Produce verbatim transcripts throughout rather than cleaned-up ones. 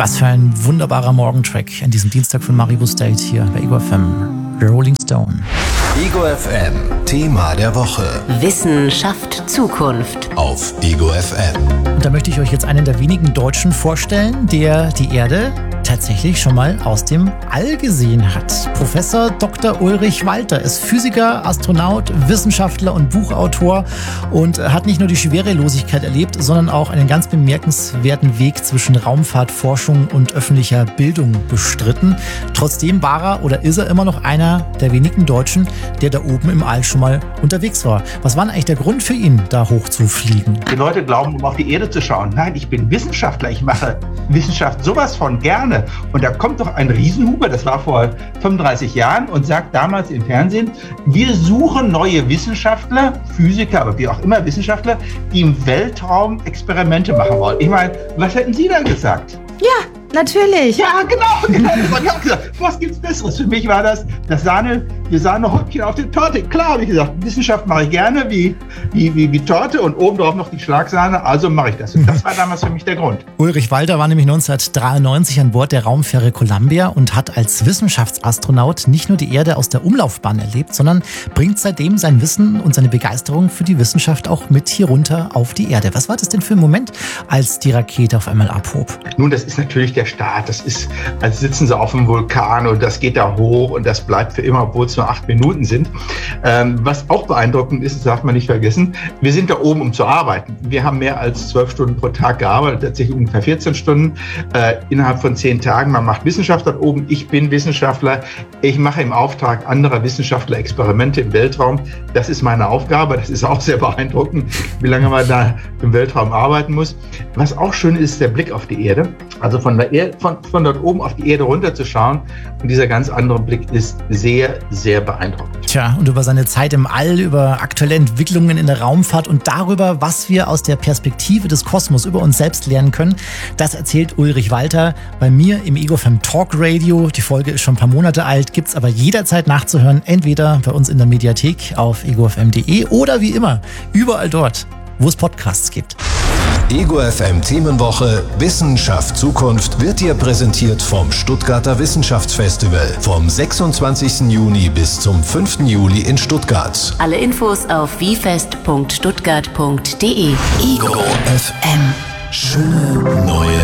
Was für ein wunderbarer Morgentrack an diesem Dienstag von Maribo State hier bei Ego F M. Rolling Stone. Ego F M, Thema der Woche. Wissenschaft Zukunft. Auf Ego F M. Und da möchte ich euch jetzt einen der wenigen Deutschen vorstellen, der die Erde tatsächlich schon mal aus dem All gesehen hat. Professor Doktor Ulrich Walter ist Physiker, Astronaut, Wissenschaftler und Buchautor und hat nicht nur die Schwerelosigkeit erlebt, sondern auch einen ganz bemerkenswerten Weg zwischen Raumfahrtforschung und öffentlicher Bildung bestritten. Trotzdem war er oder ist er immer noch einer der wenigen Deutschen, der da oben im All schon mal unterwegs war. Was war denn eigentlich der Grund für ihn, da hoch zu fliegen? Die Leute glauben, um auf die Erde zu schauen. Nein, ich bin Wissenschaftler, ich mache Wissenschaft sowas von gerne. Und da kommt doch ein Riesenhuber, das war vor fünfunddreißig Jahren, und sagt damals im Fernsehen, wir suchen neue Wissenschaftler, Physiker, aber wie auch immer Wissenschaftler, die im Weltraum Experimente machen wollen. Ich meine, was hätten Sie dann gesagt? Ja, natürlich. Ja, genau, genau. Das habe ich auch gesagt. Was gibt's Besseres? Für mich war das das Sahne, die Sahnehäubchen auf der Torte. Klar, habe ich gesagt, Wissenschaft mache ich gerne wie, wie, wie, wie Torte und obendrauf noch die Schlagsahne, also mache ich das. Und das war damals für mich der Grund. Ulrich Walter war nämlich neunzehnhundertdreiundneunzig an Bord der Raumfähre Columbia und hat als Wissenschaftsastronaut nicht nur die Erde aus der Umlaufbahn erlebt, sondern bringt seitdem sein Wissen und seine Begeisterung für die Wissenschaft auch mit hier runter auf die Erde. Was war das denn für ein Moment, als die Rakete auf einmal abhob? Nun, das ist natürlich der Start. Das ist, als sitzen sie auf einem Vulkan und das geht da hoch und das bleibt für immer, obwohl es nur acht Minuten sind. Ähm, was auch beeindruckend ist, das darf man nicht vergessen, wir sind da oben, um zu arbeiten. Wir haben mehr als zwölf Stunden pro Tag gearbeitet, tatsächlich ungefähr vierzehn Stunden äh, innerhalb von zehn Tagen. Man macht Wissenschaft dort oben. Ich bin Wissenschaftler. Ich mache im Auftrag anderer Wissenschaftler Experimente im Weltraum. Das ist meine Aufgabe. Das ist auch sehr beeindruckend, wie lange man da im Weltraum arbeiten muss. Was auch schön ist, der Blick auf die Erde. Also von, der Erde, von, von dort oben auf die Erde runterzuschauen. Und dieser ganz andere Blick ist sehr, sehr beeindruckend. Tja, und über seine Zeit im All, über aktuelle Entwicklungen in der Raumfahrt und darüber, was wir aus der Perspektive des Kosmos über uns selbst lernen können, das erzählt Ulrich Walter bei mir im Ego F M Talk Radio. Die Folge ist schon ein paar Monate alt, gibt's aber jederzeit nachzuhören, entweder bei uns in der Mediathek auf ego f m punkt de oder wie immer überall dort, wo es Podcasts gibt. Ego F M Themenwoche Wissenschaft Zukunft wird dir präsentiert vom Stuttgarter Wissenschaftsfestival vom sechsundzwanzigsten Juni bis zum fünften Juli in Stuttgart. Alle Infos auf wiefest punkt stuttgart punkt de. Ego F M. Schöne neue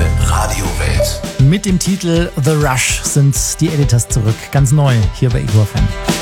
Radiowelt. Mit dem Titel The Rush sind die Editors zurück, ganz neu hier bei Ego F M.